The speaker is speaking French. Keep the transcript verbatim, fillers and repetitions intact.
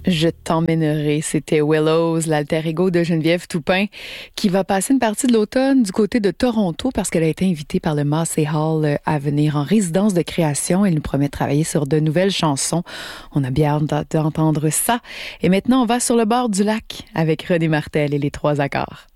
Je t'emmènerai. C'était Willows, l'alter ego de Geneviève Toupin, qui va passer une partie de l'automne du côté de Toronto parce qu'elle a été invitée par le Massey Hall à venir en résidence de création. Elle nous promet de travailler sur de nouvelles chansons. On a bien hâte d'entendre ça. Et maintenant, on va sur le bord du lac avec René Martel et les Trois Accords.